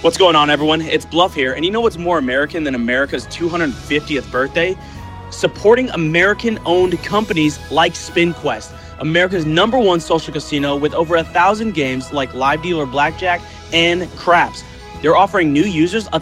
What's going on, everyone? It's Bluff here, and you know what's more American than America's 250th birthday? Supporting American-owned companies like SpinQuest, America's #1 social casino with over 1,000 games like live dealer blackjack and craps. They're offering new users a